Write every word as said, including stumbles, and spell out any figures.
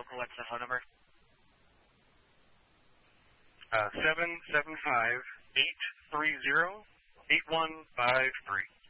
local X F O number? Uh, seven seven five eight three zero eight one five three.